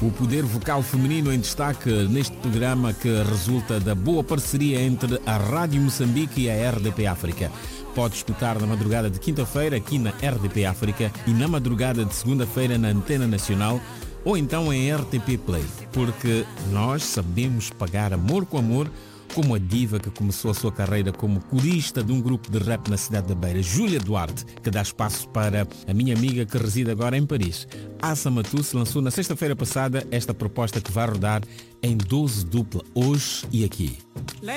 O poder vocal feminino em destaque neste programa, que resulta da boa parceria entre a Rádio Moçambique e a RDP África. Pode escutar na madrugada de quinta-feira aqui na RDP África e na madrugada de segunda-feira na Antena Nacional ou então em RTP Play, porque nós sabemos pagar amor com amor, como a diva que começou a sua carreira como corista de um grupo de rap na cidade da Beira, Júlia Duarte, que dá espaço para a minha amiga que reside agora em Paris. Assa Matusse lançou na sexta-feira passada esta proposta que vai rodar em 12 dupla, hoje e aqui.